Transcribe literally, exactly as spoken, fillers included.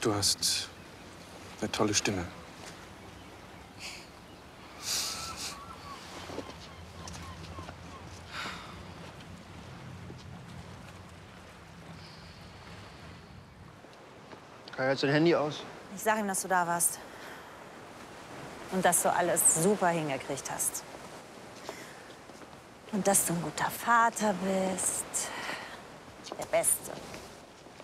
du hast eine tolle Stimme. Kai hat sein Handy aus. Ich sag ihm, dass du da warst. Und dass du alles super hingekriegt hast. Und dass du ein guter Vater bist. Der Beste.